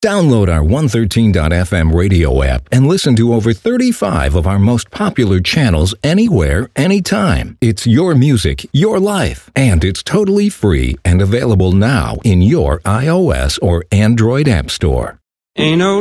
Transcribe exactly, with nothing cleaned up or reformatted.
Download our one thirteen dot f m radio app and listen to over thirty-five of our most popular channels anywhere, anytime. It's your music, your life, and it's totally free and available now in your iOS or Android app store. Ain't no